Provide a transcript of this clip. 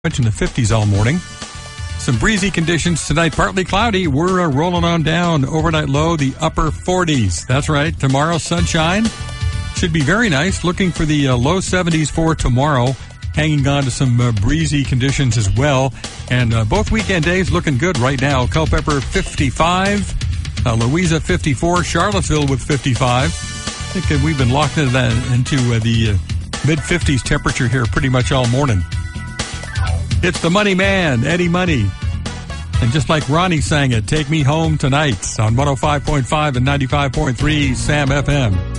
mentioned the 50s all morning. Some breezy conditions tonight, partly cloudy. We're rolling on down. Overnight low, the upper 40s. That's right. Tomorrow, sunshine. Should be very nice. Looking for the low 70s for tomorrow. Hanging on to some breezy conditions as well. And both weekend days looking good right now. Culpeper 55. Louisa 54. Charlottesville with 55. I think we've been locked into the mid-50s temperature here pretty much all morning. It's the Money Man, Eddie Money. And just like Ronnie sang it, Take Me Home Tonight on 105.5 and 95.3 Sam FM.